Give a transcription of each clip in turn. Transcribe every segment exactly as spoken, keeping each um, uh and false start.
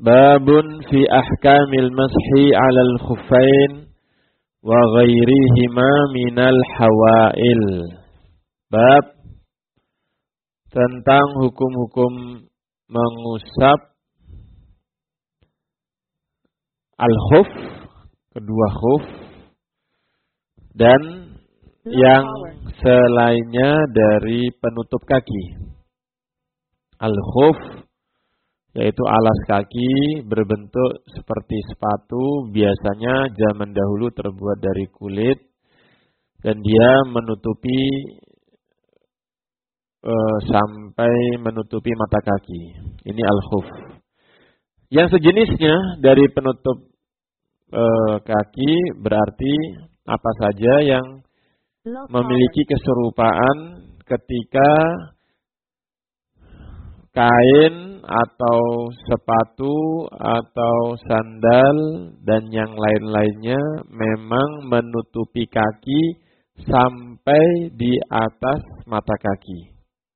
Babun fi ahkamil mashi 'alal khuffain wa ghairihima minal hawail. Bab tentang hukum-hukum mengusap al-khuf, kedua khuf, dan yang selainnya dari penutup kaki. Al-khuf yaitu alas kaki berbentuk seperti sepatu, biasanya zaman dahulu terbuat dari kulit dan dia menutupi e, sampai menutupi mata kaki. Ini al-khuf. Yang sejenisnya dari penutup e, kaki berarti apa saja yang memiliki keserupaan ketika kain atau sepatu atau sandal dan yang lain-lainnya memang menutupi kaki sampai di atas mata kaki.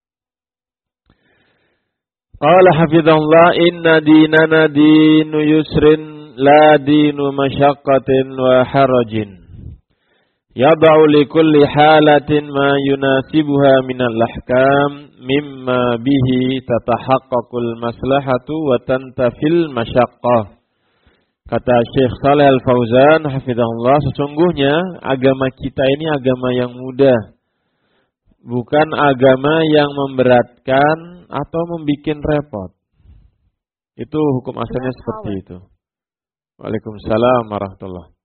Qala hafizallah inna dinana dinu yusrin la dinu masyaqqatin wa harajin. Yada'u li kulli halatin ma yunasibuha minal ahkam mimma bihi tatahaqqaqul maslahatu wa tantafil masyaqqah. Kata Syekh Shalih Al-Fauzan hafizahullah, sesungguhnya agama kita ini agama yang mudah, bukan agama yang memberatkan atau membikin repot. Itu hukum asalnya seperti itu. Waalaikumsalam warahmatullahi.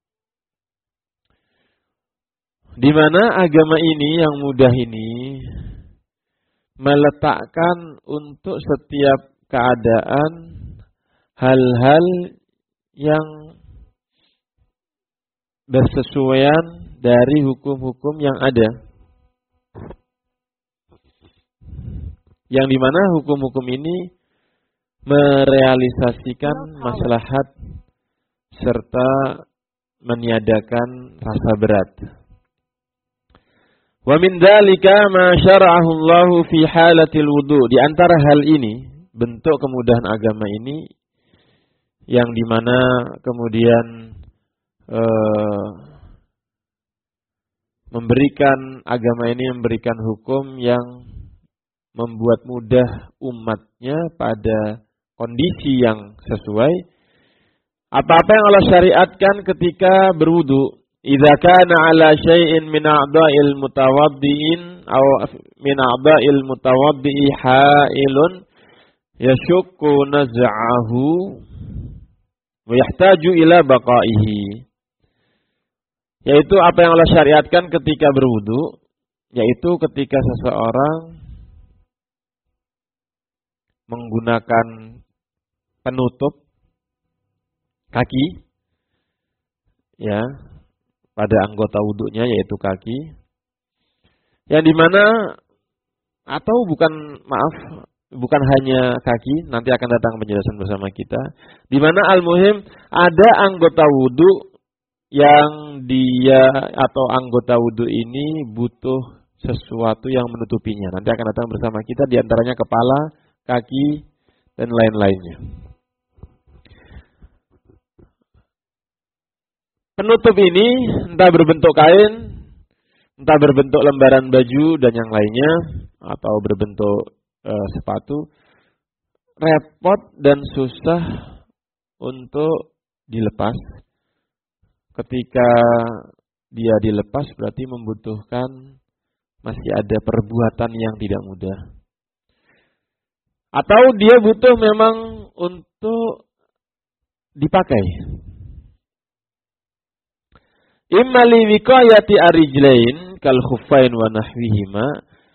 Di mana agama ini yang mudah ini meletakkan untuk setiap keadaan hal-hal yang bersesuaian dari hukum-hukum yang ada. Yang di mana hukum-hukum ini merealisasikan maslahat serta meniadakan rasa berat. Wa min dzalika ma syara'ahu Allahu fi halatil wudu. Di antara hal ini, bentuk kemudahan agama ini yang di mana kemudian eh, memberikan agama ini memberikan hukum yang membuat mudah umatnya pada kondisi yang sesuai. Apa-apa yang Allah syariatkan ketika berwudu. Idza kana ala syai'in min a'dha'il mutawaddi'in aw min a'dha'il mutawaddi'i ha'ilun yashukku naz'ahu wa yahtaju ila baqa'ihi. Yaitu apa yang Allah syariatkan ketika berwudu, yaitu ketika seseorang menggunakan penutup kaki ya pada anggota wudhunya yaitu kaki, yang dimana atau bukan maaf bukan hanya kaki, nanti akan datang penjelasan bersama kita, dimana al-muhim ada anggota wudhu yang dia atau anggota wudhu ini butuh sesuatu yang menutupinya, nanti akan datang bersama kita, diantaranya kepala, kaki dan lain-lainnya. Penutup ini entah berbentuk kain, entah berbentuk lembaran baju dan yang lainnya, atau berbentuk e, sepatu, repot dan susah untuk dilepas. Ketika dia dilepas berarti membutuhkan masih ada perbuatan yang tidak mudah. Atau dia butuh memang untuk dipakai. Imma li wiqayati arijlain kal khuffain wa nahwihima.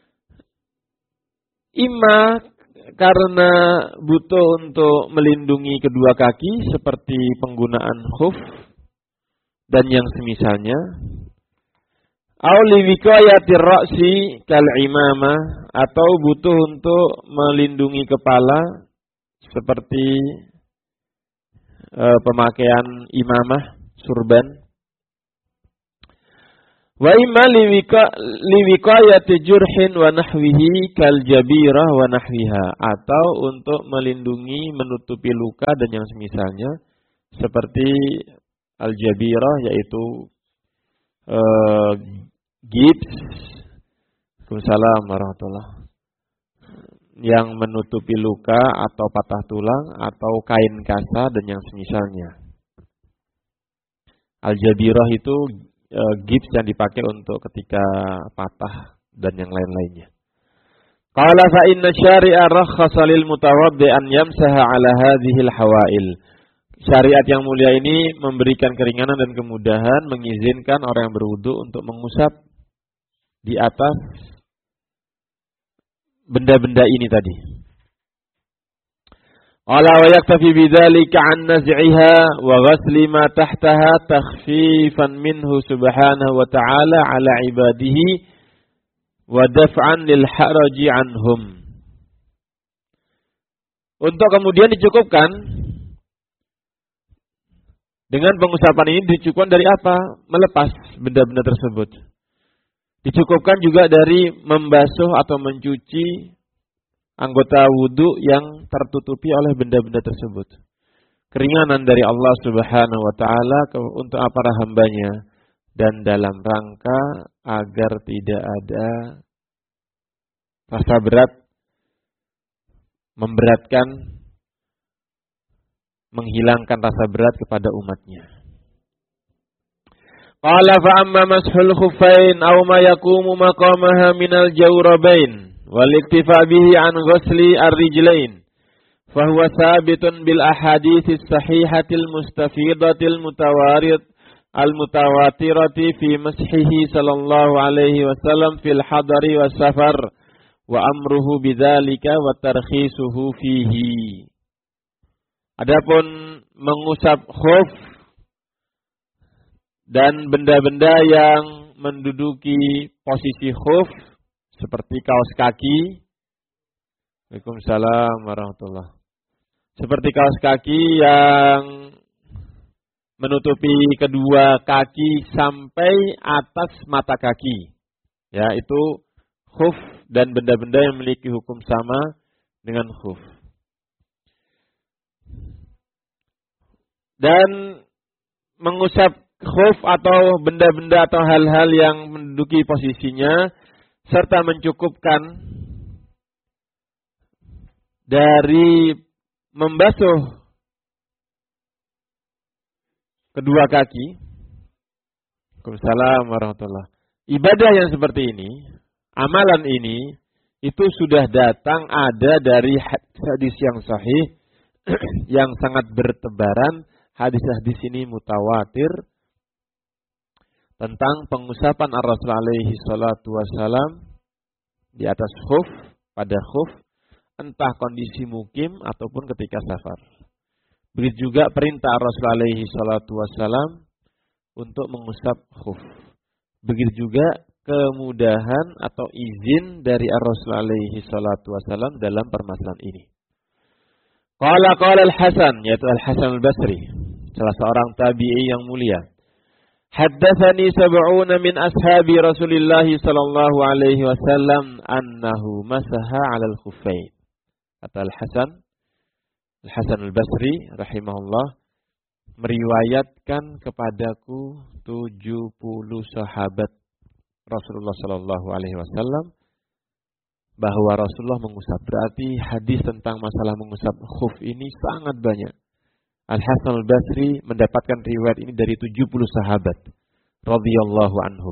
Imma karena butuh untuk melindungi kedua kaki seperti penggunaan khuf dan yang semisalnya. Au li wiqayati ra'si kal imamah, atau butuh untuk melindungi kepala seperti e, pemakaian imamah, surban. Wa imma liwiqayati jurhin wa nahwihi kal jabirah wa nahwiha, atau untuk melindungi, menutupi luka dan yang semisalnya seperti al jabirah, yaitu uh, gips, Waalaikumsalam warahmatullah, yang menutupi luka atau patah tulang atau kain kasa dan yang semisalnya. Al jabirah itu E, gips yang dipakai untuk ketika patah dan yang lain-lainnya. Qala fa inna syari'a rakhasa lil mutawaddi an yamsaha ala hadhihi al hawail. Syariat yang mulia ini memberikan keringanan dan kemudahan, mengizinkan orang yang berwudu untuk mengusap di atas benda-benda ini tadi. Ala wa yaktafi bidzalika an naz'iha wa ghasli ma tahtaha takhfifan minhu subhanahu wa ta'ala ala ibadihi wa daf'an lil haraji anhum. Untuk kemudian dicukupkan dengan pengusapan ini, dicukupkan dari apa? Melepas benda-benda tersebut. Dicukupkan juga dari membasuh atau mencuci anggota wudu yang tertutupi oleh benda-benda tersebut. Keringanan dari Allah Subhanahu wa taala untuk para hambanya, dan dalam rangka agar tidak ada rasa berat, memberatkan, menghilangkan rasa berat kepada umatnya. Qala fa amma mashul khuffain aw ma yaqumu maqamaha minal jawrabain wal iktifa bihi an ghusli ar-rijlain fa huwa thabitun bil ahadits sahihatil mustafidatil mutawarid al mutawatirati fi mashihi sallallahu alaihi wasallam fil hadari was safar wa amruhu bidzalika wa tarkhisuhu fihi. Adapun mengusap khuf dan benda-benda yang menduduki posisi khuf seperti kaos kaki. Waalaikumsalam warahmatullah. Seperti kaos kaki yang menutupi kedua kaki sampai atas mata kaki. Ya, itu khuf dan benda-benda yang memiliki hukum sama dengan khuf. Dan mengusap khuf atau benda-benda atau hal-hal yang menduduki posisinya, serta mencukupkan dari membasuh kedua kaki. Waalaikumsalam warahmatullah. Ibadah yang seperti ini, amalan ini, itu sudah datang ada dari hadis yang sahih, yang sangat bertebaran. Hadis-hadis ini mutawatir tentang pengusapan ar-Rasul alaihi salatu wassalam di atas khuf, pada khuf, entah kondisi mukim ataupun ketika safar. Begitu juga perintah ar-Rasul alaihi salatu wassalam untuk mengusap khuf. Begitu juga kemudahan atau izin dari ar-Rasul alaihi salatu wassalam dalam permasalahan ini. Qala qala al-Hasan, yaitu Al-Hasan al-Basri, salah seorang tabi'i yang mulia. Haddatsani sab'una min ashabi Rasulillah sallallahu alaihi wasallam annahu masaha 'alal khuffain. Kata Al-Hasan, Al-Hasan al-Basri rahimahullah meriwayatkan kepadaku tujuh puluh sahabat Rasulullah sallallahu alaihi wasallam bahwa Rasulullah mengusap. Berarti hadis tentang masalah mengusap khuf ini sangat banyak. Al-Hasan al-Basri mendapatkan riwayat ini dari tujuh puluh sahabat radhiyallahu anhum.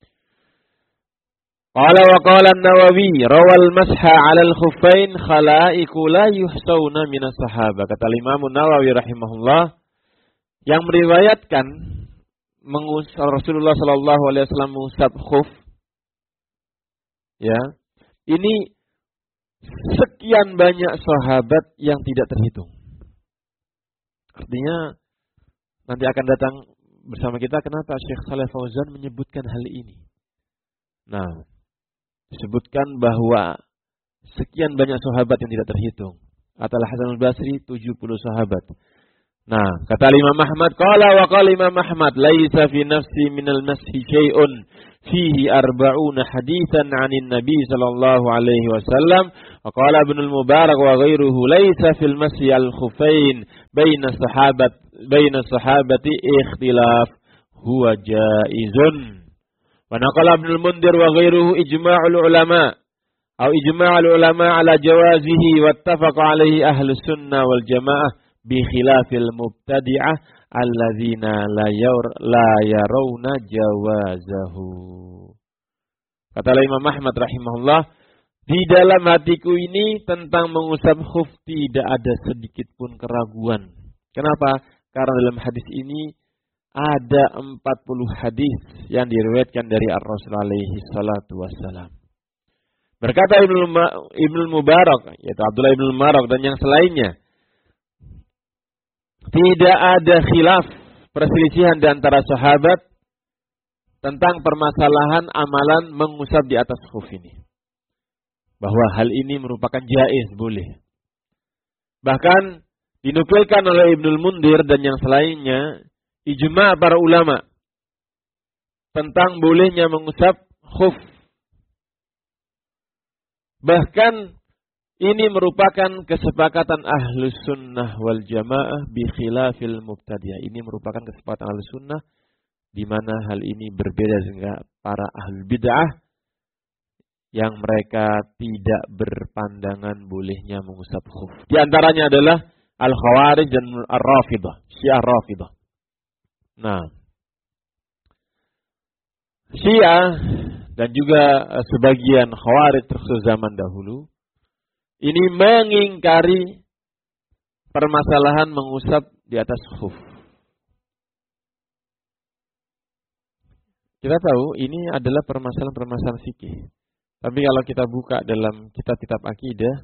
Qala wa qala an-Nawawi rawal masha 'ala al-khuffain khalaiqu la yuhsauna min as-sahabah. Kata Imam Nawawi rahimahullah, yang meriwayatkan mengusap Rasulullah sallallahu alaihi wasallam mengusap khuf, ya, ini sekian banyak sahabat yang tidak terhitung. Artinya nanti akan datang bersama kita kenapa Syekh Shalih Fauzan menyebutkan hal ini. Nah, disebutkan bahwa sekian banyak sahabat yang tidak terhitung. Kata Hasan al-Basri tujuh puluh sahabat. Nah, kata Imam Ahmad, qala wa qala Imam Ahmad, laisa fi nafsi minal mashi syai'un fihi arba'una haditsan 'anin nabi sallallahu alaihi wasallam. Wa qala Ibnu al-Mubarak wa ghairuhu laisa fil masyi al-khuffain baina sahabat baina sahabati ikhtilaf huwa jaizun. Wa naqala Ibnu al-Mundhir wa ghairuhu ijma'ul ulama atau ijma'ul ulama ala jawazihi wattafaqa alaihi ahlus sunnah wal jamaah bi khilafil mubtadi'ah alladzina la yaur la yarawna jawazahu. Kata Imam Ahmad rahimahullah, di dalam hatiku ini tentang mengusap khuf tidak ada sedikit pun keraguan. Kenapa? Karena dalam hadis ini ada empat puluh hadis yang diriwayatkan dari Ar-Rasul alaihi salatu wassalam. Berkata Ibnu Ibnu Mubarak, yaitu Abdullah Ibnu Mubarak dan yang selainnya, tidak ada khilaf, perselisihan di antara sahabat tentang permasalahan amalan mengusap di atas khuf ini. Bahwa hal ini merupakan jaiz, boleh. Bahkan dinukilkan oleh Ibnul Mundhir dan yang selainnya, ijma' para ulama tentang bolehnya mengusap khuf. Bahkan ini merupakan kesepakatan ahlus sunnah wal jamaah bi khilafil mubtadi'ah. Ini merupakan kesepakatan ahlus sunnah di mana hal ini berbeda dengan para ahlul bid'ah yang mereka tidak berpandangan bolehnya mengusap khuf. Di antaranya adalah al-Khawarij dan ar-Rafidah, Syiah Rafidah. Nah, Syiah dan juga sebagian Khawarij terkhusus zaman dahulu ini mengingkari permasalahan mengusap di atas khuf. Kita tahu ini adalah permasalahan-permasalahan fikih. Tapi kalau kita buka dalam kitab-kitab akidah,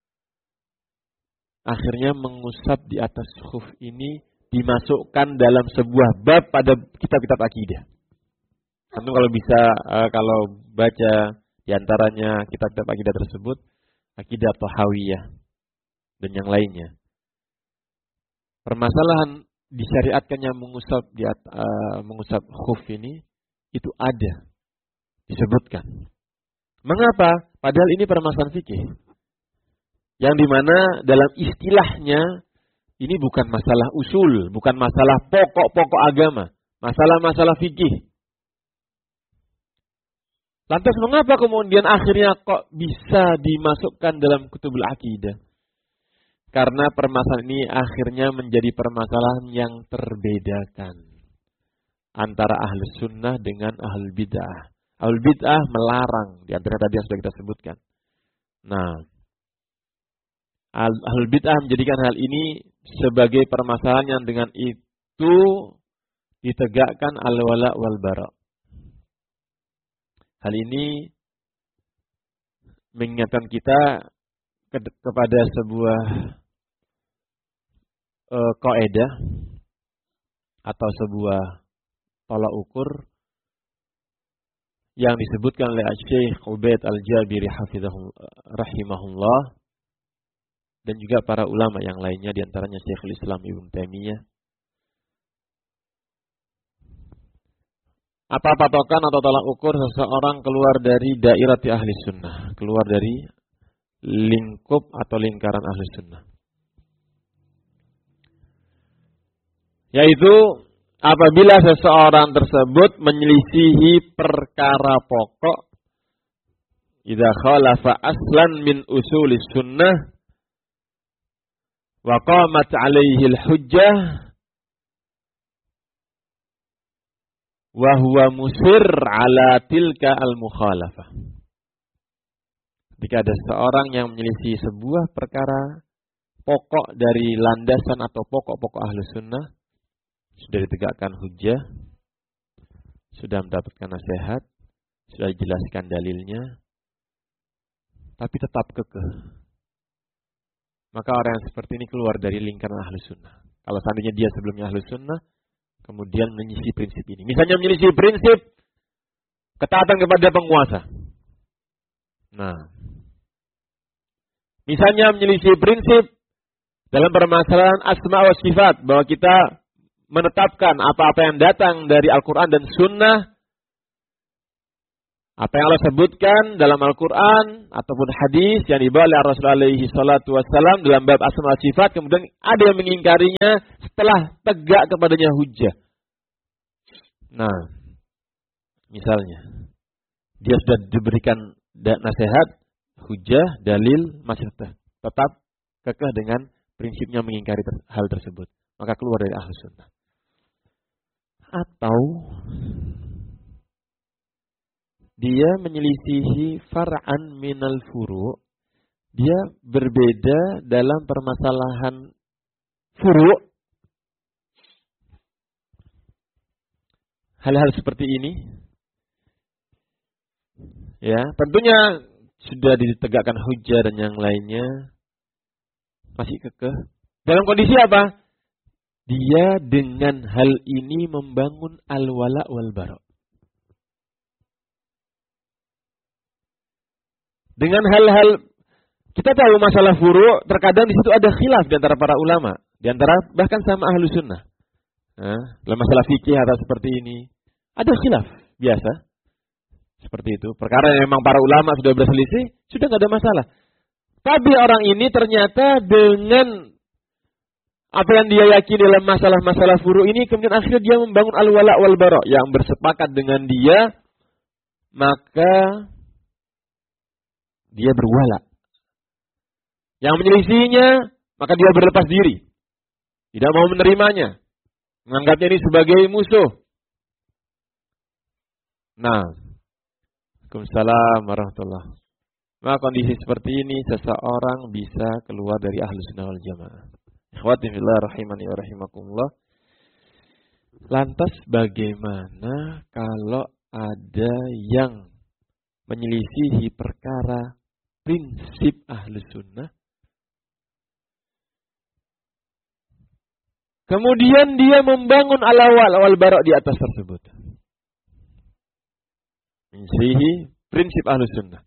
akhirnya mengusap di atas khuf ini dimasukkan dalam sebuah bab pada kitab-kitab akidah. Tentu kalau bisa, kalau baca di antaranya kitab-kitab akidah tersebut, Akidah Tahawiyah dan yang lainnya. Permasalahan disyariatkannya mengusap di uh, mengusap khuf ini itu ada disebutkan. Mengapa? Padahal ini permasalahan fikih. Yang dimana dalam istilahnya ini bukan masalah usul, bukan masalah pokok-pokok agama, masalah-masalah fikih. Lantas mengapa kemudian akhirnya kok bisa dimasukkan dalam kutubul akidah? Karena permasalahan ini akhirnya menjadi permasalahan yang terbedakan antara ahli sunnah dengan ahli bid'ah. Ahli bid'ah melarang, di antara tadi yang sudah kita sebutkan. Nah, ahli bid'ah menjadikan hal ini sebagai permasalahan yang dengan itu ditegakkan al-wala wal bara'. Hal ini mengingatkan kita ke, kepada sebuah uh, kaidah atau sebuah tolak ukur yang disebutkan oleh Syekh Ubaid Al-Jabiri rahimahullah dan juga para ulama yang lainnya, di antaranya Syekhul Islam Ibnu Taimiyah. Apa patokan atau tolak ukur seseorang keluar dari dairah ahli sunnah, keluar dari lingkup atau lingkaran ahli sunnah? Yaitu apabila seseorang tersebut menyelisihi perkara pokok, idza khalafa aslan min usulis sunnah wa qamat alaihi al-hujjah wa huwa musir ala tilka al-mukhalafah. Jika ada seorang yang menyelisih sebuah perkara pokok dari landasan atau pokok-pokok ahlu sunnah, sudah ditegakkan hujjah, sudah mendapatkan nasihat, sudah dijelaskan dalilnya, tapi tetap kekeh, maka orang yang seperti ini keluar dari lingkaran ahlu sunnah. Kalau seandainya dia sebelumnya ahlu sunnah, kemudian menyisih prinsip ini. Misalnya menyisih prinsip ketaatan kepada penguasa. Nah, misalnya menyelisih prinsip dalam permasalahan asma wa sifat, bahwa kita menetapkan apa-apa yang datang dari Al-Quran dan Sunnah Apa yang Allah sebutkan dalam Al-Quran ataupun hadis yang dibawa oleh Rasulullah alaihi salatu wassalam dalam bab asma wa sifat, kemudian ada yang mengingkarinya setelah tegak kepadanya hujjah. Nah, misalnya dia sudah diberikan nasihat, hujjah, dalil, masih tetap kekeh dengan prinsipnya mengingkari ter- hal tersebut, maka keluar dari Ahlus Sunnah. Atau dia menyelisihi far'an minal furu', dia berbeda dalam permasalahan furu'. Hal-hal seperti ini, ya, tentunya sudah ditegakkan hujjah dan yang lainnya masih kekeh. Dalam kondisi apa? Dia dengan hal ini membangun al-wala wal bara'. Dengan hal-hal, kita tahu masalah furu', terkadang di situ ada khilaf di antara para ulama, di antara bahkan sama ahlu sunnah. Nah, dalam masalah fikih atau seperti ini, ada khilaf biasa, seperti itu. Perkara yang memang para ulama sudah berselisih, sudah nggak ada masalah. Tapi orang ini ternyata dengan apa yang dia yakini dalam masalah-masalah furu' ini, kemudian akhirnya dia membangun al-wala wal bara', yang bersepakat dengan dia, maka dia berwala. Yang menyelisihinya, maka dia berlepas diri. Tidak mau menerimanya. Menganggapnya ini sebagai musuh. Nah, Waalaikumsalam warahmatullahi wabarakatuh. Maka kondisi seperti ini, seseorang bisa keluar dari Ahlus Sunnah wal Jamaah. Ikhwati fillah rahimani wa rahimakumullah. Lantas bagaimana kalau ada yang menyelisihi perkara prinsip Ahlus Sunnah, kemudian dia membangun al-wala wal bara' di atas tersebut? Menyelisihi prinsip Ahlus Sunnah.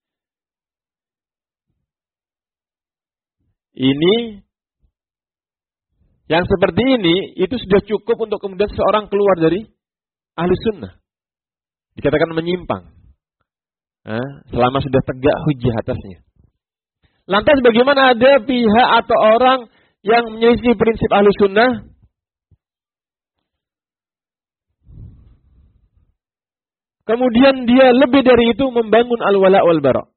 Ini, yang seperti ini, itu sudah cukup untuk kemudian seorang keluar dari Ahlus Sunnah. Dikatakan menyimpang. Nah, selama sudah tegak hujjah atasnya. Lantas bagaimana ada pihak atau orang yang menyelisih prinsip Ahlus Sunnah, kemudian dia lebih dari itu membangun al-wala wal bara'?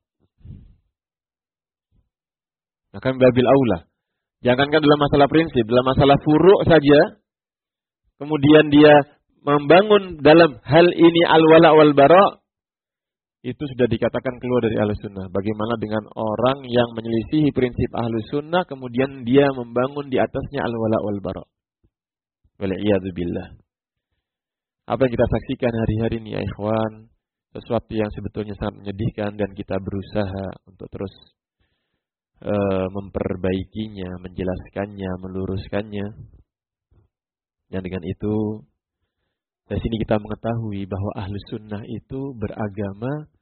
Akan babil aula. Jangankan dalam masalah prinsip, dalam masalah furu' saja, kemudian dia membangun dalam hal ini al-wala wal bara', itu sudah dikatakan keluar dari Ahlus Sunnah. Bagaimana dengan orang yang menyelisihi prinsip Ahlus Sunnah, kemudian dia membangun di atasnya al-wala wal bara'? Wal'iyadzubillah. Apa yang kita saksikan hari-hari ini ya ikhwan, sesuatu yang sebetulnya sangat menyedihkan, dan kita berusaha untuk terus uh, memperbaikinya, menjelaskannya, meluruskannya. Dan dengan itu, dari sini kita mengetahui bahwa Ahlus Sunnah itu beragama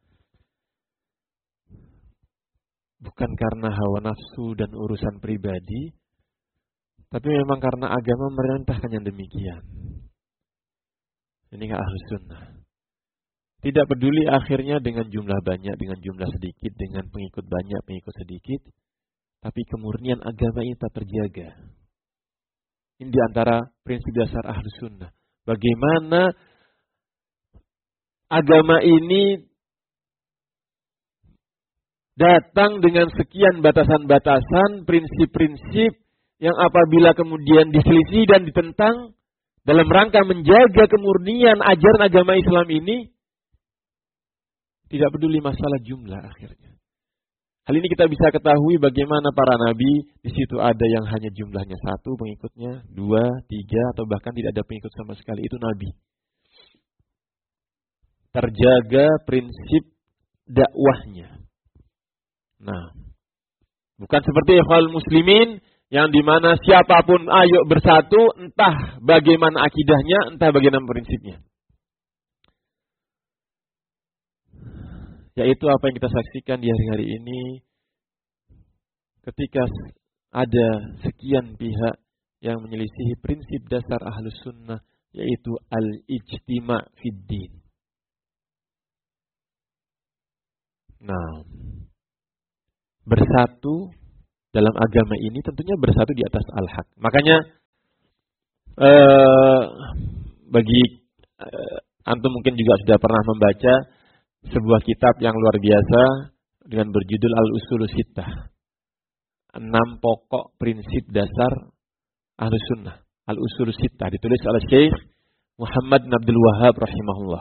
bukan karena hawa nafsu dan urusan pribadi, tapi memang karena agama merintahkan yang demikian. Ini Ahlus Sunnah. Tidak peduli akhirnya dengan jumlah banyak, dengan jumlah sedikit, dengan pengikut banyak, pengikut sedikit, tapi kemurnian agama ini tak terjaga. Ini di antara prinsip dasar Ahlus Sunnah. Bagaimana agama ini datang dengan sekian batasan-batasan, prinsip-prinsip yang apabila kemudian diselisih dan ditentang dalam rangka menjaga kemurnian ajaran agama Islam ini, tidak peduli masalah jumlah akhirnya. Hal ini kita bisa ketahui bagaimana para nabi, di situ ada yang hanya jumlahnya satu pengikutnya, dua, tiga, atau bahkan tidak ada pengikut sama sekali. Itu nabi. Terjaga prinsip dakwahnya. Nah, bukan seperti ikhwal muslimin, yang dimana siapapun ayo bersatu, entah bagaimana akidahnya, entah bagaimana prinsipnya. Yaitu apa yang kita saksikan di hari-hari ini, ketika ada sekian pihak yang menyelisihi prinsip dasar Ahlus Sunnah, yaitu al-ijtima' fid din. Nah, bersatu dalam agama ini tentunya bersatu di atas al-haq. Makanya eh, bagi eh, antum mungkin juga sudah pernah membaca sebuah kitab yang luar biasa dengan berjudul Al-Usul Sittah. Enam pokok prinsip dasar Ahlus Sunnah. Al-Usul Sittah ditulis oleh Syekh Muhammad bin Abdul Wahhab rahimahullah.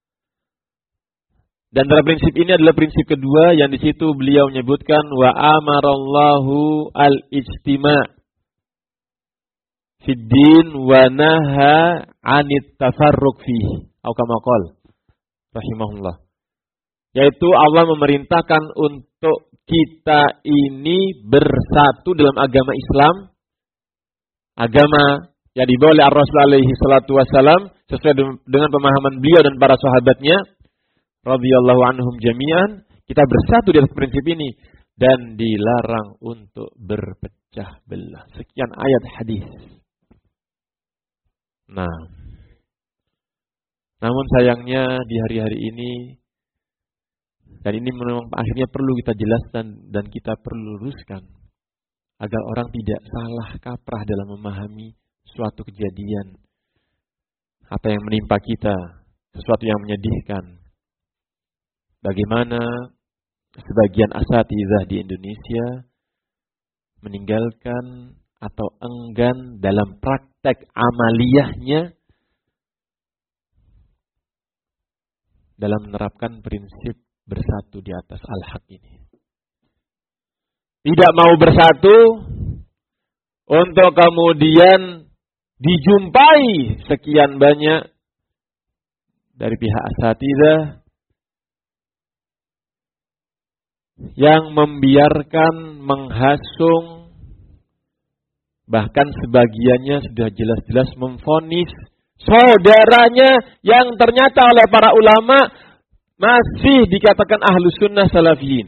Dan dalam prinsip ini adalah prinsip kedua yang di situ beliau menyebutkan wa amarallahu al-ijtima' fid din wa naha 'anit tafarruq fihi. Atau kama qala rahimahullah. Yaitu Allah memerintahkan untuk kita ini bersatu dalam agama Islam, agama yang dibawa oleh Rasulullah alaihi salatu wasallam sesuai dengan pemahaman beliau dan para sahabatnya radhiyallahu anhum jami'an. Kita bersatu di atas prinsip ini dan dilarang untuk berpecah belah. Sekian ayat hadis. Nah, namun sayangnya di hari-hari ini, dan ini memang akhirnya perlu kita jelaskan dan kita perlu luruskan agar orang tidak salah kaprah dalam memahami suatu kejadian, apa yang menimpa kita, sesuatu yang menyedihkan. Bagaimana sebagian asatidzah di Indonesia meninggalkan atau enggan dalam praktek amaliyahnya dalam menerapkan prinsip bersatu di atas al-haq ini. Tidak mau bersatu untuk kemudian dijumpai sekian banyak dari pihak asatidzah yang membiarkan, menghasung, bahkan sebagiannya sudah jelas-jelas memvonis saudaranya yang ternyata oleh para ulama masih dikatakan ahlus sunnah salafiyin.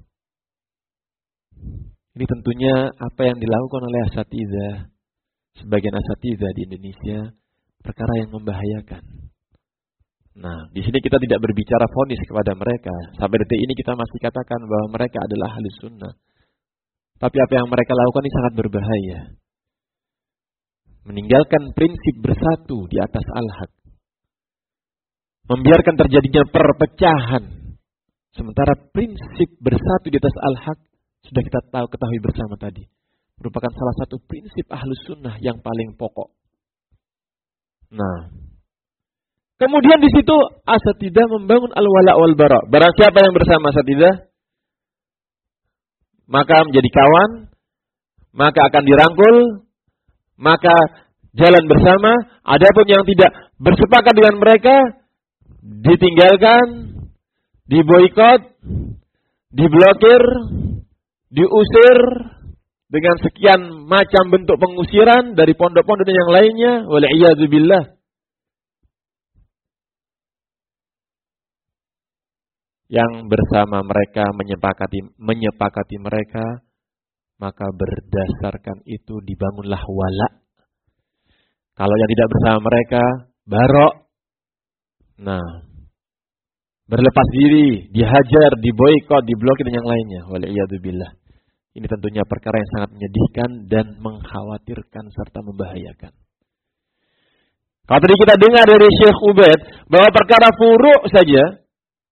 Ini tentunya apa yang dilakukan oleh asatidzah, sebagian asatidzah di Indonesia, perkara yang membahayakan. Nah, di sini kita tidak berbicara vonis kepada mereka. Sampai detik ini kita masih katakan bahwa mereka adalah ahlus sunnah. Tapi apa yang mereka lakukan ini sangat berbahaya. Meninggalkan prinsip bersatu di atas al-haq. Membiarkan terjadinya perpecahan. Sementara prinsip bersatu di atas al-haq sudah kita tahu ketahui bersama tadi. Merupakan salah satu prinsip ahlus sunnah yang paling pokok. Nah, kemudian di situ asatidzah membangun al-wala wal bara. Barang siapa yang bersama asatidzah, maka menjadi kawan, maka akan dirangkul, maka jalan bersama. Adapun yang tidak bersepakat dengan mereka, ditinggalkan, diboikot, diblokir, diusir dengan sekian macam bentuk pengusiran dari pondok-pondok dan yang lainnya. Wal'iyadzubillah. Yang bersama mereka menyepakati menyepakati mereka, maka berdasarkan itu dibangunlah wala. Kalau yang tidak bersama mereka, barok. Nah, berlepas diri, dihajar, diboikot, diblokir dan yang lainnya. Wal'iyadzubillah. Ini tentunya perkara yang sangat menyedihkan dan mengkhawatirkan serta membahayakan. Kalau tadi kita dengar dari Syekh Ubaid bahwa perkara furu' saja,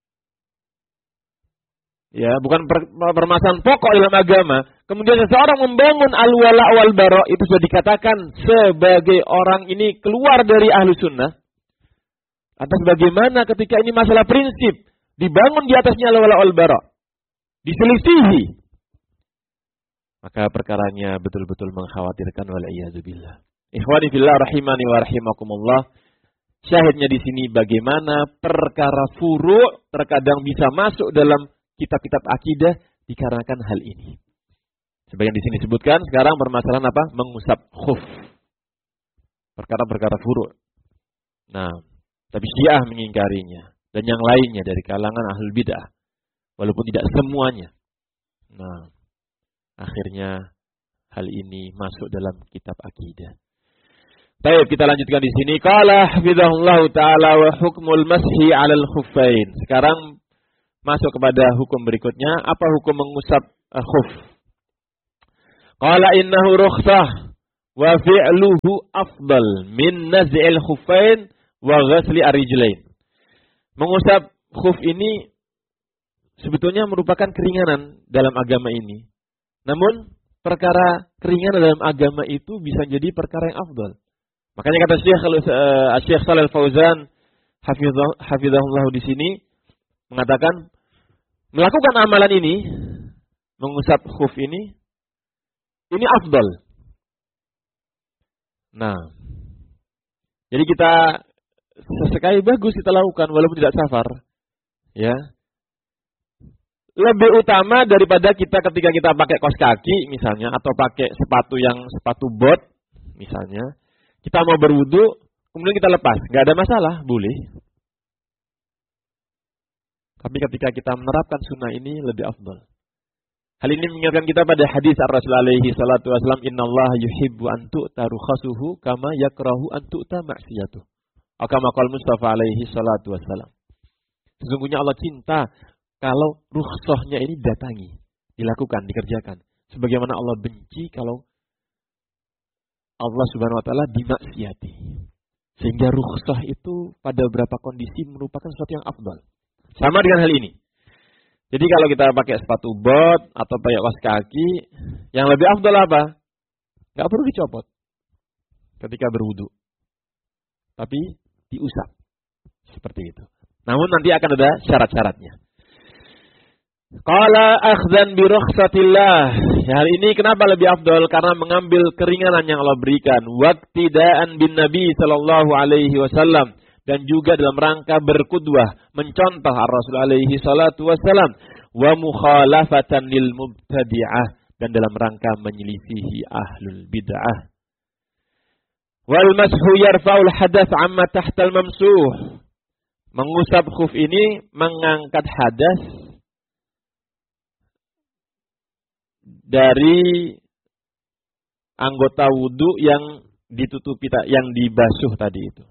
ya, bukan per, permasalahan pokok dalam agama. Kemudian seseorang membangun al-wala wal bara, itu sudah dikatakan sebagai orang ini keluar dari ahlu sunnah. Atas bagaimana ketika ini masalah prinsip dibangun di atasnya al-wala wal bara, diselisihi, maka perkaranya betul-betul mengkhawatirkan. Wal'iyadzubillah. Ikhwani fillah rahimani wa rahimakumullah. Syahidnya di sini bagaimana perkara furu' terkadang bisa masuk dalam kitab-kitab akidah dikarenakan hal ini. Sebagian di sini disebutkan sekarang permasalahan apa? Mengusap khuf. Perkara-perkara furu'. Nah, tapi Syiah mengingkarinya dan yang lainnya dari kalangan ahlul bid'ah, walaupun tidak semuanya. Nah, akhirnya hal ini masuk dalam kitab akidah. Baik, kita lanjutkan di sini. Qala hafizahullahu taala wa hukmul mashi 'alal khuffain. Sekarang masuk kepada hukum berikutnya. Apa hukum mengusap uh, khuf? Qala innahu rukhsah wa fi'luhu afdal min naz'il khuffain wa ghasli ar-rijlain. Mengusap khuf ini sebetulnya merupakan keringanan dalam agama ini. Namun perkara keringanan dalam agama itu bisa jadi perkara yang afdal. Makanya kata Syekh uh, Syekh Shalal Fauzan hafizahullah di sini mengatakan melakukan amalan ini, mengusap khuf ini, ini afdal. Nah, jadi kita sesekali bagus kita lakukan walaupun tidak safar, ya. Lebih utama daripada kita ketika kita pakai kaos kaki misalnya atau pakai sepatu yang sepatu bot misalnya, kita mau berwudu kemudian kita lepas, nggak ada masalah, boleh. Tapi ketika kita menerapkan sunnah ini lebih afdal. Hal ini mengingatkan kita pada hadis Ar-Rasul alaihi salatu wasallam, innallaha yuhibbu an tu'ta rukhasuhu kama yakrahu an tu'ta ma'siyatuh. Kama qala Mustafa alaihi salatu wasallam. Sesungguhnya Allah cinta kalau rukhsahnya ini datangi, dilakukan, dikerjakan. Sebagaimana Allah benci kalau Allah Subhanahu wa taala dimaksiati. Sehingga rukhsah itu pada beberapa kondisi merupakan sesuatu yang afdal. Sama dengan hal ini. Jadi kalau kita pakai sepatu bot atau pakai kaos kaki, yang lebih afdal apa? Enggak perlu dicopot ketika berwudu. Tapi diusap. Seperti itu. Namun nanti akan ada syarat-syaratnya. Qala akhdhan bi rukhsatillah. Ya, hal ini kenapa lebih afdal? Karena mengambil keringanan yang Allah berikan. Waqtidaan bin Nabi sallallahu alaihi wasallam. Dan juga dalam rangka berkudwah, mencontoh Ar-Rasul alaihi salatu wassalam, wa mukhalafatan lil mubtadi'ah, dan dalam rangka menyelisihi ahlul bid'ah. Wal mashu yarfa'ul hadath amma tahtal mamsuh. Mengusap khuf ini mengangkat hadas dari anggota wudu yang ditutupi, yang dibasuh tadi itu.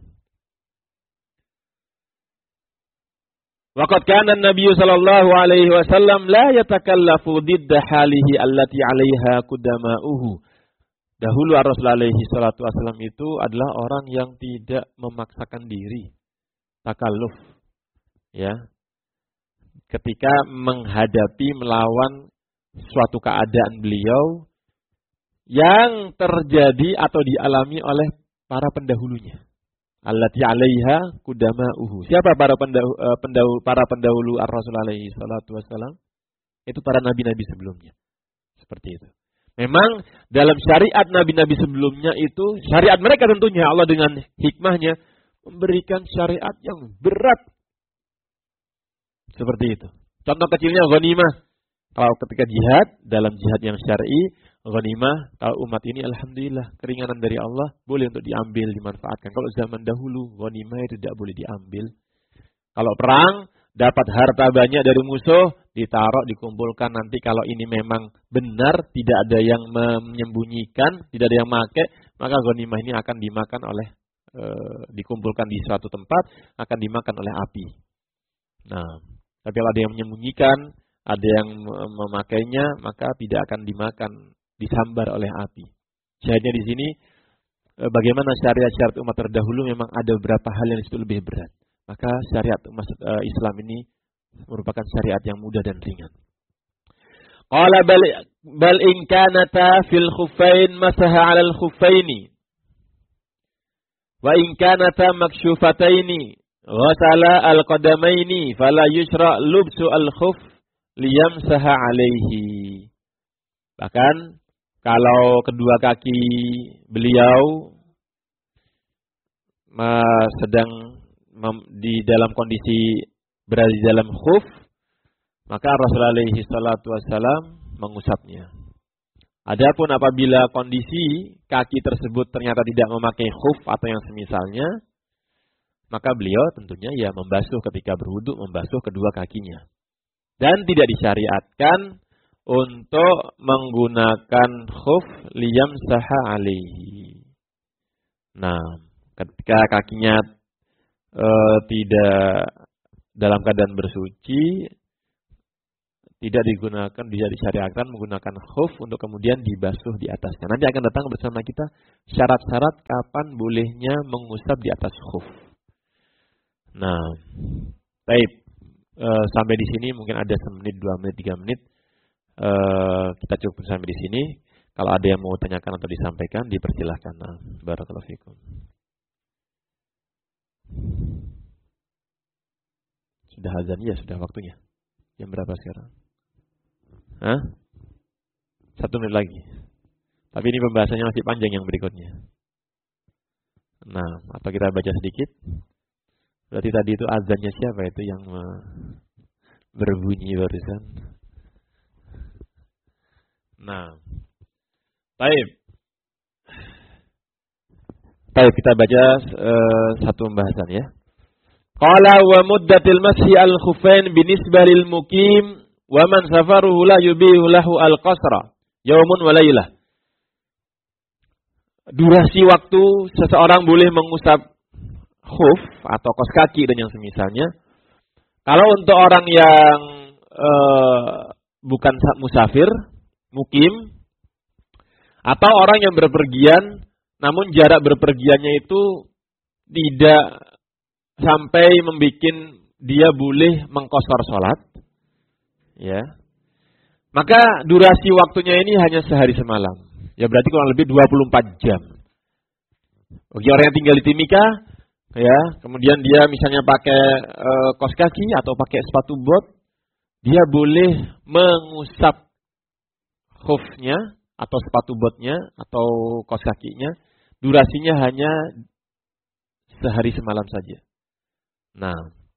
Waqad kana an-nabiy sallallahu alaihi wasallam la yatakallafu didda halihi allati 'alaiha qudama'uhu. Dahulu Rasul alaihi salatu wasallam itu adalah orang yang tidak memaksakan diri, takalluf, ya. Ketika menghadapi melawan suatu keadaan beliau yang terjadi atau dialami oleh para pendahulunya. Allati 'alaiha qudama'uhu. Siapa para pendahulu, pendahulu para pendahulu Ar-Rasul alaihi salatu wasallam? Itu para nabi-nabi sebelumnya. Seperti itu. Memang dalam syariat nabi-nabi sebelumnya itu, syariat mereka tentunya Allah dengan hikmahnya memberikan syariat yang berat. Seperti itu. Contoh kecilnya ghanimah. Kalau ketika jihad, dalam jihad yang syar'i, ghanimah, kalau umat ini alhamdulillah keringanan dari Allah, boleh untuk diambil, dimanfaatkan. Kalau zaman dahulu ghanimah itu tidak boleh diambil. Kalau perang, dapat harta banyak dari musuh, ditaruh, dikumpulkan. Nanti kalau ini memang benar, tidak ada yang menyembunyikan, tidak ada yang make, maka ghanimah ini akan dimakan oleh, e, dikumpulkan di suatu tempat, akan dimakan oleh api. Nah, tapi kalau ada yang menyembunyikan, ada yang memakainya, maka tidak akan dimakan, disambar oleh api. Syahidnya di sini, bagaimana syariat-syariat umat terdahulu memang ada beberapa hal yang disebut lebih berat. Maka syariat umat Islam ini merupakan syariat yang mudah dan ringan. Qala bal, bal in kanata fil khuffain masaha 'alal khuffaini. Wa in kanata maksyufataini ghasala al-qadamaini fala yusra lubsu al-khuff liyamsaha 'alaihi. Bahkan kalau kedua kaki beliau sedang di dalam kondisi berada di dalam khuf, maka Rasulullah alaihi salatu wassalam mengusapnya. Adapun apabila kondisi kaki tersebut ternyata tidak memakai khuf atau yang semisalnya, maka beliau tentunya ya membasuh ketika berwudu, membasuh kedua kakinya. Dan tidak disyariatkan untuk menggunakan khuf liyamsaha alaihi. Nah, ketika kakinya e, tidak dalam keadaan bersuci, tidak digunakan, tidak disyariatkan menggunakan khuf untuk kemudian dibasuh di atasnya. Nanti akan datang bersama kita syarat-syarat kapan bolehnya mengusap di atas khuf. Nah, baik, e, sampai di sini mungkin ada semenit, dua menit, tiga menit. E, kita cukup sampai di sini. Kalau ada yang mau tanyakan atau disampaikan, dipersilahkan. Nah, barakallahu fikum. Sudah azan ya, sudah waktunya. Jam berapa sekarang? Hah? Satu menit lagi. Tapi ini pembahasannya masih panjang yang berikutnya. Nah, atau kita baca sedikit. Berarti tadi itu azannya siapa itu yang berbunyi barusan? Nah, baik. Baik, kita baca uh, satu pembahasan ya. Qala wa muddatil mashi al-khuffain binisbah lil muqim wa man safaruhu la yubihu lahu al-qasra yaumun wa lailah. Durasi waktu seseorang boleh mengusap khuf atau kaos kaki dan yang semisalnya. Kalau untuk orang yang uh, bukan musafir, mukim, atau orang yang berpergian namun jarak berpergiannya itu tidak sampai membuat dia boleh mengqashar salat, ya. Maka durasi waktunya ini hanya sehari semalam. Ya berarti kurang lebih dua puluh empat jam. Bagi orang yang tinggal di Timika, ya, kemudian dia misalnya pakai e, kaos kaki atau pakai sepatu bot, dia boleh mengusap khufnya atau sepatu botnya atau kaos kakinya. Durasinya hanya sehari semalam saja. Nah,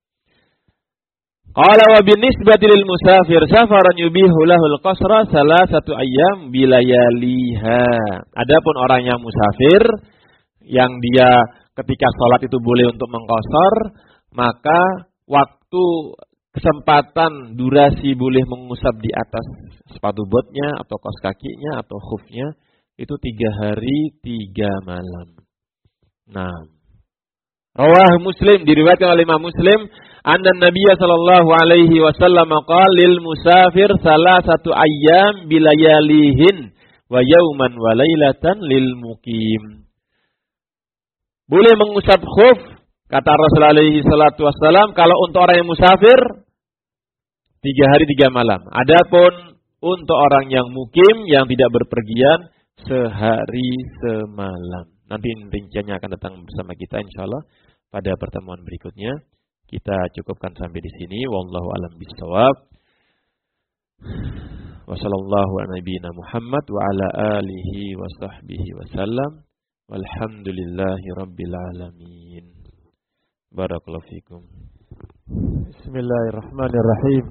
qala wa binisbati lil musafir safaran yubihu lahul qasra salasatu ayyam bilayaliha. Adapun orang yang musafir yang dia ketika sholat itu boleh untuk mengqashar, maka waktu kesempatan durasi boleh mengusap di atas sepatu botnya atau kaos kakinya atau khufnya itu tiga hari tiga malam. Nah, rawah Muslim, diriwayatkan oleh Imam Muslim, anna Nabiy sallallahu alaihi wasallam qala lil musafir salasatu ayyam bilayalihin wa yauman wa lailatan lil muqim. Boleh mengusap khuf, kata Rasulullah alaihi salatu wasallam, kalau untuk orang yang musafir tiga hari tiga malam. Adapun untuk orang yang mukim yang tidak berpergian sehari semalam. Nanti rinciannya akan datang bersama kita insyaallah pada pertemuan berikutnya. Kita cukupkan sampai di sini. Wallahu a'lam bishawab. Wa sallallahu ala nabiyyina Muhammad wa ala alihi wa sahbihi wasallam. Walhamdulillahi rabbil alamin. Barakallahu fikum. Bismillahirrahmanirrahim.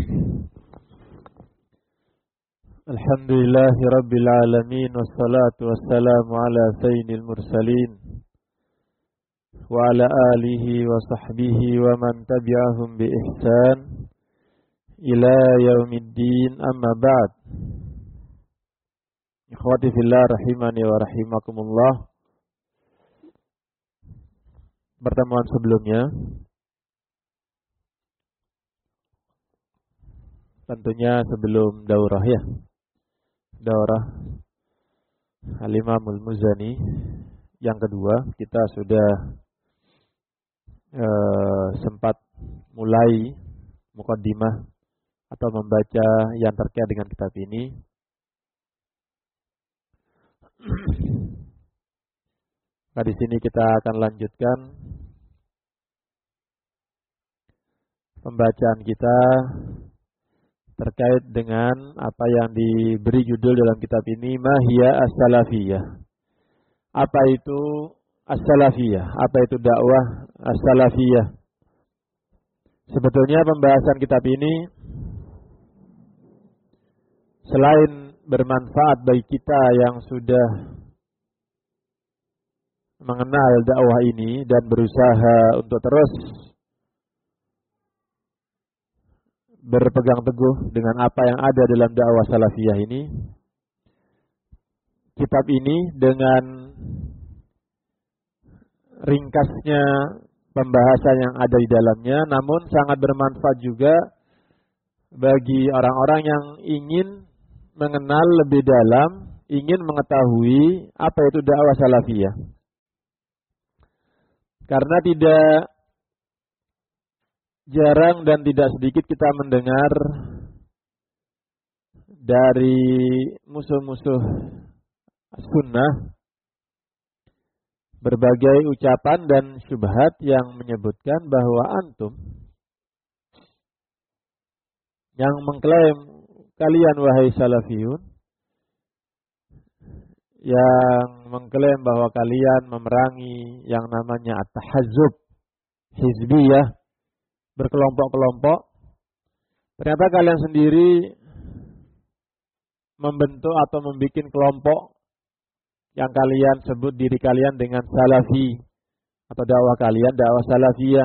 Alhamdulillahi rabbil alamin wassalatu wassalamu ala sayyidil mursalin wa ala alihi wa sahbihi wa man tabi'ahum bi ihsan ila yaumiddin, amma ba'd. Ikhwati fillah rahimani wa rahimakumullah. Pertemuan sebelumnya tentunya sebelum daurah ya. Daurah Al-Imamul Muzani yang kedua, kita sudah eh, sempat mulai muqaddimah atau membaca yang terkait dengan kitab ini. Nah, di sini kita akan lanjutkan pembacaan kita terkait dengan apa yang diberi judul dalam kitab ini, Mahiyya as-salafiyah. Apa itu as-salafiyah? Apa itu dakwah as-salafiyah? Sebetulnya pembahasan kitab ini selain bermanfaat bagi kita yang sudah mengenal dakwah ini dan berusaha untuk terus berpegang teguh dengan apa yang ada dalam dakwah salafiyah ini, kitab ini dengan ringkasnya pembahasan yang ada di dalamnya, namun sangat bermanfaat juga bagi orang-orang yang ingin mengenal lebih dalam, ingin mengetahui apa itu dakwah salafiyah. Karena tidak jarang dan tidak sedikit kita mendengar dari musuh-musuh sunnah berbagai ucapan dan syubhat yang menyebutkan bahwa antum yang mengklaim kalian wahai salafiyun, yang mengklaim bahwa kalian memerangi yang namanya at-tahazzub hizbiyah, berkelompok-kelompok, ternyata kalian sendiri membentuk atau membuat kelompok yang kalian sebut diri kalian dengan salafi atau dakwah kalian dakwah salafiyah.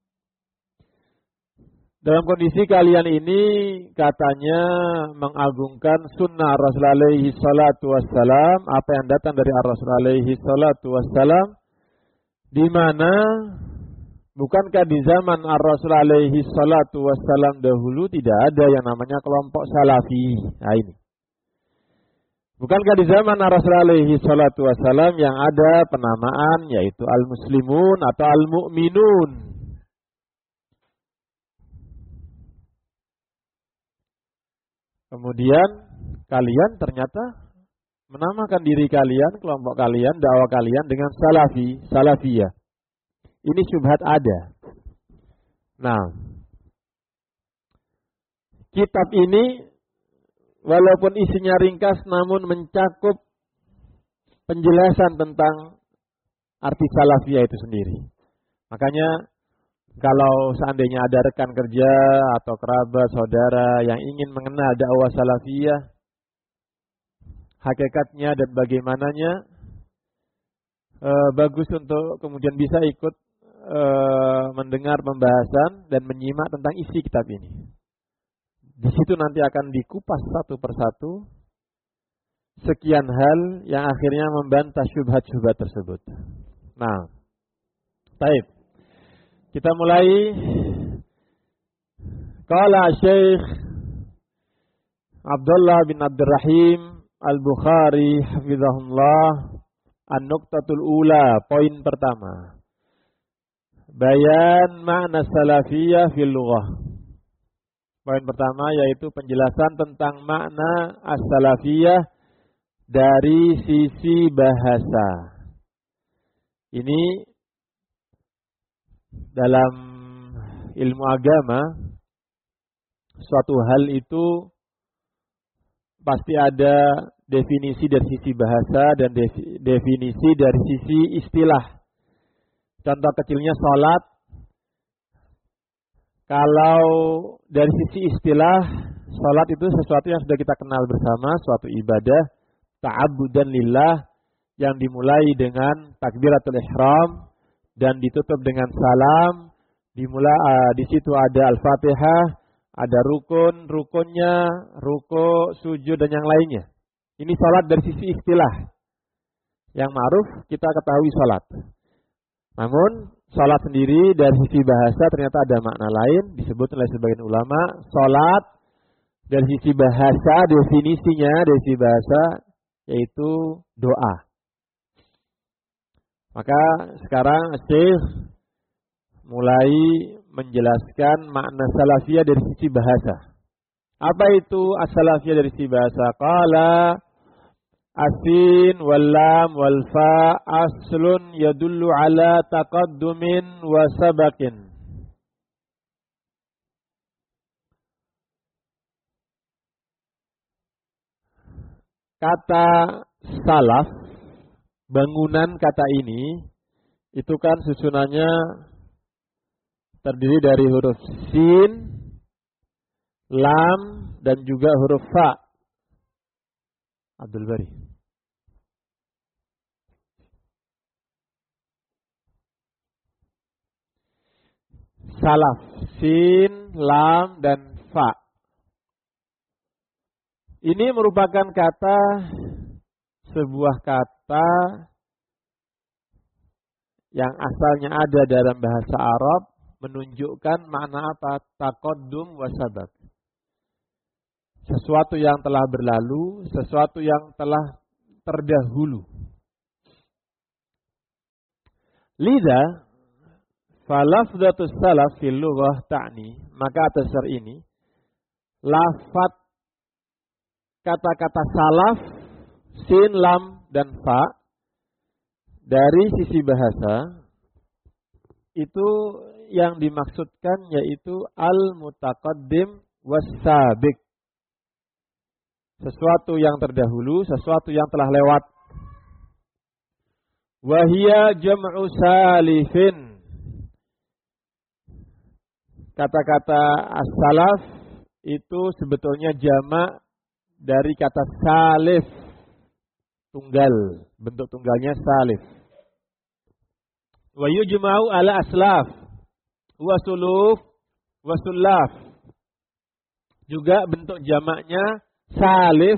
Dalam kondisi kalian ini katanya mengagungkan sunnah Rasul alaihi salatu wassalam, apa yang datang dari Rasul alaihi salatu wassalam, di mana bukankah di zaman Rasul alaihi salatu wassalam dahulu tidak ada yang namanya kelompok salafi? Nah ini. Bukankah di zaman Rasul alaihi salatu wassalam yang ada penamaan yaitu al-muslimun atau al-mu'minun? Kemudian kalian ternyata menamakan diri kalian, kelompok kalian, dakwah kalian dengan salafi, salafiyah. Ini syubhat ada. Nah, kitab ini walaupun isinya ringkas namun mencakup penjelasan tentang arti salafiyah itu sendiri. Makanya kalau seandainya ada rekan kerja atau kerabat, saudara yang ingin mengenal dakwah salafiyah, hakikatnya dan bagaimananya, e, bagus untuk kemudian bisa ikut e, mendengar pembahasan dan menyimak tentang isi kitab ini. Di situ nanti akan dikupas satu persatu sekian hal yang akhirnya membantah syubhat-syubhat tersebut. Nah, baik. Kita mulai. Qala Syekh Abdullah bin Abdurrahim Al-Bukhari hafizahullah, an-nuqtatul ula, poin pertama. Bayan makna salafiyah fil lughah. Poin pertama yaitu penjelasan tentang makna as-salafiyah dari sisi bahasa. Ini dalam ilmu agama, suatu hal itu pasti ada definisi dari sisi bahasa dan definisi dari sisi istilah. Contoh kecilnya sholat. Kalau dari sisi istilah, sholat itu sesuatu yang sudah kita kenal bersama, suatu ibadah, ta'abbudan lillah, yang dimulai dengan takbiratul ihram dan ditutup dengan salam. Dimulai uh, di situ ada al-fatihah, ada rukun, rukunnya, ruku, sujud dan yang lainnya. Ini salat dari sisi istilah. Yang ma'ruf kita ketahui salat. Namun salat sendiri dari sisi bahasa ternyata ada makna lain, disebut oleh sebagian ulama. Salat dari sisi bahasa, definisinya dari sisi bahasa yaitu doa. Maka sekarang Syekh mulai menjelaskan makna salafiyah dari sisi bahasa. Apa itu as-salafiyah dari sisi bahasa? Qala asin wal lam wal fa aslun yadullu ala taqaddumin wa sabakin. Kata salaf, bangunan kata ini itu kan susunannya terdiri dari huruf sin, lam, dan juga huruf fa. Abdul Bari. Salaf, sin, lam, dan fa. Ini merupakan kata, sebuah kata yang asalnya ada dalam bahasa Arab, menunjukkan makna apa? Taqaddum wa sabaq. sesuatu yang telah berlalu, sesuatu yang telah terdahulu. Lidah falafdhatus salaf fil lughah ta'ni, maka atas syar ini lafaz kata-kata salaf sin, lam dan fa dari sisi bahasa itu yang dimaksudkan yaitu al-mutaqaddim was-sabiq, sesuatu yang terdahulu, sesuatu yang telah lewat. Wahia jam'u salifin. Kata-kata as-salaf itu sebetulnya jamak dari kata salif, tunggal, bentuk tunggalnya salif. Wa yujma'u ala aslaf wa suluf wa sullaf. Juga bentuk jamaknya salif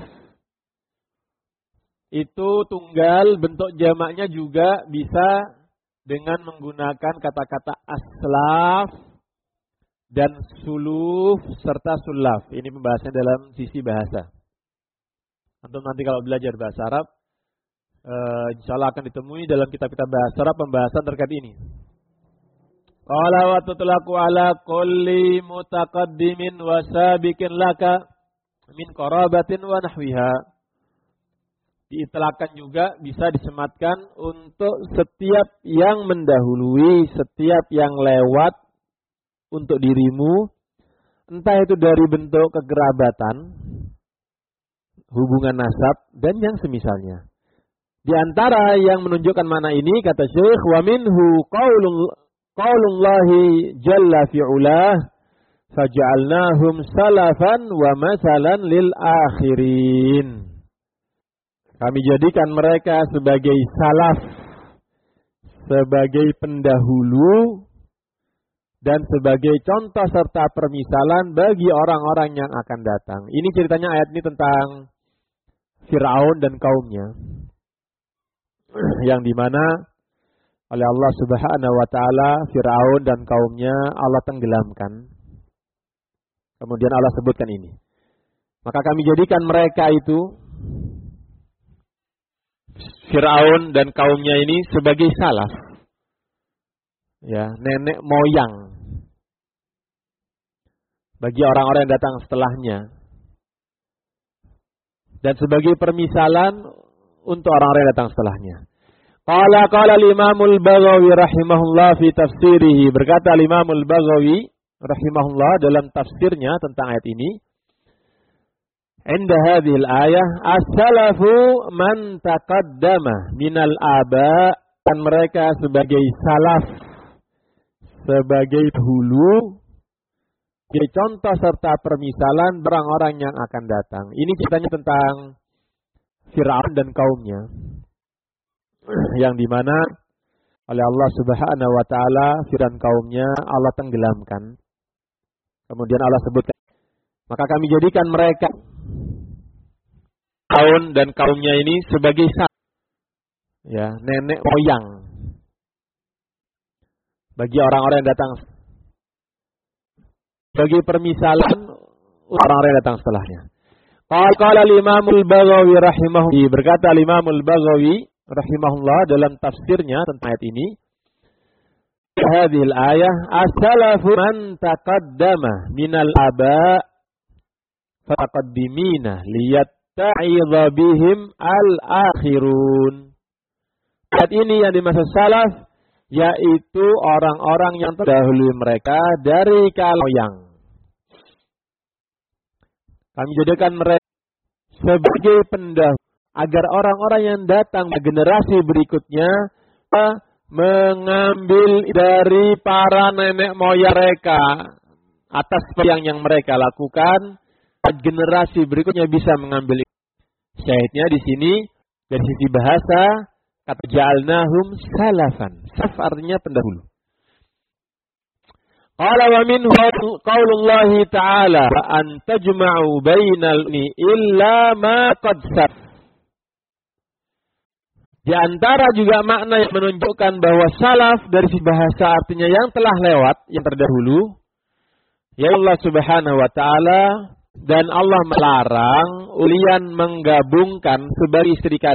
itu tunggal, bentuk jamaknya juga bisa dengan menggunakan kata-kata aslaf dan suluf serta sulaf. Ini pembahasannya dalam sisi bahasa. Antum nanti kalau belajar bahasa Arab, uh, insya Allah akan ditemui dalam kitab-kitab bahasa Arab pembahasan terkait ini. Qala wa tutlaqu ala kulli mutaqaddimin wa sabiqin laka min qarabatin wa nahwiha. Diitlaqkan juga bisa disematkan untuk setiap yang mendahului, setiap yang lewat untuk dirimu, entah itu dari bentuk kekerabatan, hubungan nasab, dan yang semisalnya. Di antara yang menunjukkan mana ini, kata Syekh, wa minhu qaulul qaulullahi jalla fi'ulah faj'alnahum salafan wa masalan lil akhirin. Kami jadikan mereka sebagai salaf, sebagai pendahulu, dan sebagai contoh serta permisalan bagi orang-orang yang akan datang. Ini ceritanya ayat ini tentang Fir'aun dan kaumnya, yang dimana oleh Allah Subhanahu wa Ta'ala Fir'aun dan kaumnya Allah tenggelamkan. Kemudian Allah sebutkan ini. Maka kami jadikan mereka itu, Fir'aun dan kaumnya ini, sebagai salaf, ya, nenek moyang bagi orang-orang yang datang setelahnya, dan sebagai permisalan untuk orang-orang yang datang setelahnya. Qala qala al-Imamul Baghawi rahimahullah fi tafsirihi, berkata al-Imamul Baghawi rahimahullah dalam tafsirnya tentang ayat ini, inda hadhil ayah as-salafu man taqaddama minal aba, dan mereka sebagai salaf, sebagai dahulu, sebagai contoh serta permisalan orang-orang yang akan datang. Ini ceritanya tentang Fir'aun dan kaumnya, yang dimana oleh Allah Subhanahu wa Ta'ala Fir'aun kaumnya Allah tenggelamkan. Kemudian Allah sebutkan, maka kami jadikan mereka, Fir'aun dan kaumnya ini, sebagai salaf, ya, nenek moyang bagi orang-orang yang datang, sebagai permisalan orang-orang yang datang setelahnya. Qala qala al-Imamul Baghawi rahimahullah, berkata al-Imamul Baghawi rahimahullah dalam tafsirnya tentang ayat ini, hadhil ayah as-salafu man taqaddama minal aba fataqaddimina liyatta'idha bihim al-akhirun. Ayat ini yang dimaksud salaf yaitu orang-orang yang terdahulu mereka dari kalangan yang kami jadikan mereka sebagai pendahulu, agar orang-orang yang datang generasi berikutnya mengambil dari para nenek moyang mereka atas yang yang mereka lakukan, generasi berikutnya bisa mengambil. Syahidnya di sini dari sisi bahasa, kata ja'alnahum salafan, salaf artinya pendahulu. Qala wa minhu qaulullahi ta'ala an tajma'u bainal ni illa ma qad saf. Di antara juga makna yang menunjukkan bahwa salaf dari sisi bahasa artinya yang telah lewat, yang terdahulu, ya Allah Subhanahu wa Ta'ala Dan Allah melarang ulian menggabungkan sebagai istri kalian